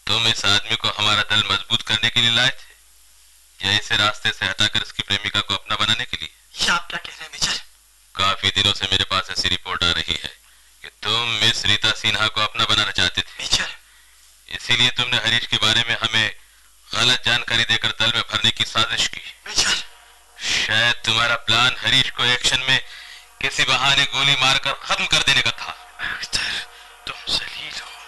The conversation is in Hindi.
तुम इस आदमी को हमारा दल मजबूत करने के लिए लाए थे या इसे रास्ते से हटाकर इसकी प्रेमिका को अपना बनाने के लिए? ये आप क्या कह रहे हैं मेजर? काफी दिनों से मेरे पास ऐसी रिपोर्ट आ रही है कि तुम मिस रीता सिन्हा को अपना बनाना चाहते थे। मेजर, इसीलिए तुमने हरीश के बारे में हमें गलत जानकारी देकर दल में भरने की साजिश की। मेजर, शायद तुम्हारा प्लान हरीश को एक्शन में किसी बहाने गोली मारकर खत्म कर देने का था। अख्तर, तुम जलील हो।